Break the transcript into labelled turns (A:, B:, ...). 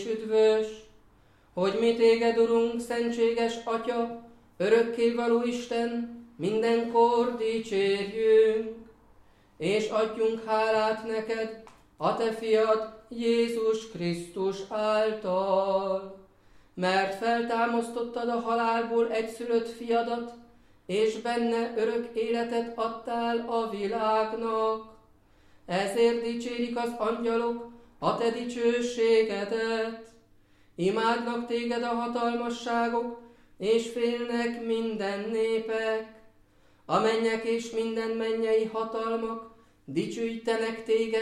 A: üdvös, hogy mi téged, Urunk, szentséges Atya, örökkévaló Isten, mindenkor dicsérjünk, és adjunk hálát neked, a te fiad, Jézus Krisztus által, mert feltámasztottad a halálból egyszülött fiadat, és benne örök életet adtál a világnak. Ezért dicsérik az angyalok a te dicsőségedet. Imádnak téged a hatalmasságok, és félnek minden népek. A mennyek és minden mennyei hatalmak dicsőítenek téged,